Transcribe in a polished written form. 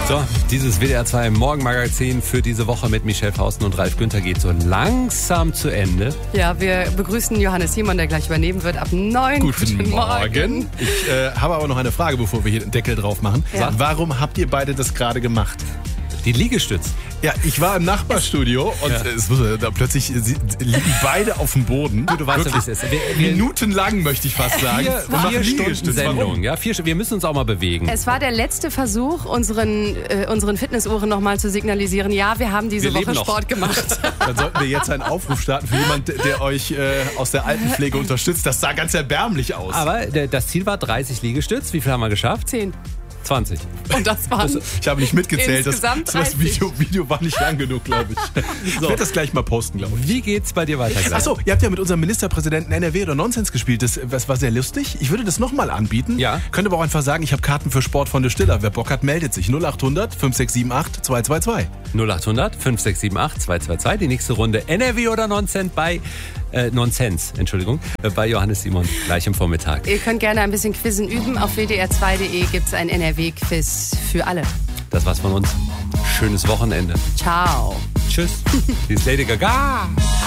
So, dieses WDR 2 Morgenmagazin für diese Woche mit Michelle Fausten und Ralf Günther geht so langsam zu Ende. Ja, wir begrüßen Johannes Simon, der gleich übernehmen wird ab 9. Guten Morgen. Ich habe aber noch eine Frage, bevor wir hier den Deckel drauf machen. Ja. Warum habt ihr beide das gerade gemacht? Die Liegestütz. Ja, ich war im Nachbarstudio und da plötzlich liegen beide auf dem Boden. Du weißt ja, wie es ist. Minutenlang, möchte ich fast sagen. Vier Stunden Sendung. Ja, wir müssen uns auch mal bewegen. Es war der letzte Versuch, unseren Fitnessuhren nochmal zu signalisieren, ja, wir haben diese Woche Sport gemacht. Dann sollten wir jetzt einen Aufruf starten für jemanden, der euch aus der Altenpflege unterstützt. Das sah ganz erbärmlich aus. Aber das Ziel war 30 Liegestütz. Wie viel haben wir geschafft? 10. 20. Und das waren Ich habe nicht mitgezählt. insgesamt Das Video war nicht lang genug, glaube ich. Ich werde das gleich mal posten, glaube ich. Wie geht's bei dir weiter? Achso, ihr habt ja mit unserem Ministerpräsidenten NRW oder Nonsens gespielt. Das war sehr lustig. Ich würde das nochmal anbieten. Ja. Könnt aber auch einfach sagen, ich habe Karten für Sportfreunde Stiller. Wer Bock hat, meldet sich. 0800 5678 222. 0800 5678 222. Die nächste Runde NRW oder Nonsens bei bei Johannes Simon gleich am Vormittag. Ihr könnt gerne ein bisschen Quizzen üben. Auf wdr2.de gibt es ein NRW-Quiz für alle. Das war's von uns. Schönes Wochenende. Ciao. Tschüss. Die ist Lady Gaga.